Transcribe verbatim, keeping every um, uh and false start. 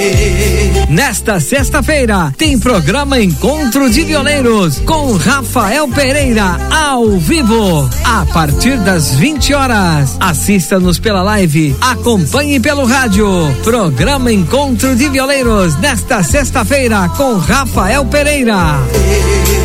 Nesta sexta-feira tem programa Encontro de Violeiros com Rafael Pereira ao vivo a partir das vinte horas. Assista-nos pela live, acompanhe pelo rádio. Programa Encontro de Violeiros nesta sexta-feira com Rafael Pereira.